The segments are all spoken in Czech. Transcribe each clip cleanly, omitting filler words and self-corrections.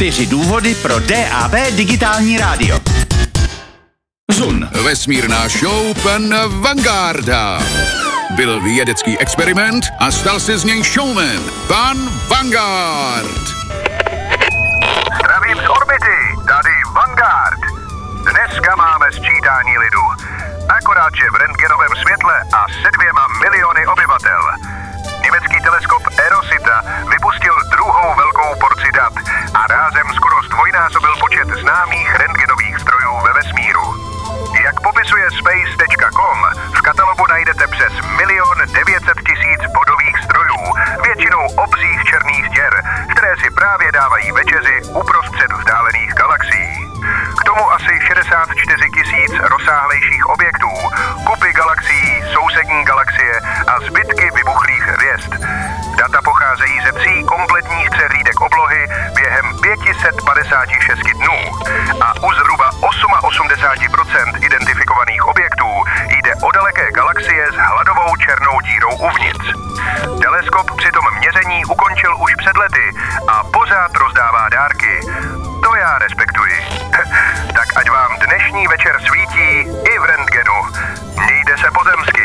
4 důvody pro DAB digitální rádio. Zun. Vesmírná show pana Vanguarda. Byl vědecký experiment a stal se z něj showman. Pan Vanguard. Zdravím z orbity, tady Vanguard. Dneska máme sčítání lidu. Akorát, že v rentgenovém světle a se 2 miliony obyvatel. Německý teleskop Erosita vypustil druhou velkou porci dat a rázem skoro zdvojnásobil počet známých rentgenových strojů ve vesmíru. Jak popisuje space.com, v katalogu najdete přes 1 900 000 bodových strojů, většinou obřích černých děr, které si právě dávají večeři uprostřed vzdálených galaxií. K tomu asi 64 000 rozsáhlejších objektů, kupy galaxií, sousední galaxie a zbytky vybuchlých hvězd. Data pocházejí ze 3 kompletních přehlídek oblohy během 556 dnů a u zhruba 88% identifikovaných objektů jde o daleké galaxie s hladovou černou dírou uvnitř. Teleskop přitom měření ukončil už před lety a pořád rozdává dárky. To já respektuji. Tak ať vám dnešní večer svítí i v rentgenu. Mějte se pozemsky.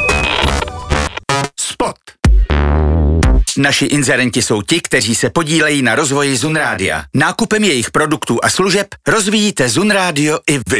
Spot. Naši inzerenti jsou ti, kteří se podílejí na rozvoji Zun Rádia. Nákupem jejich produktů a služeb rozvíjíte Zun Rádio i vy.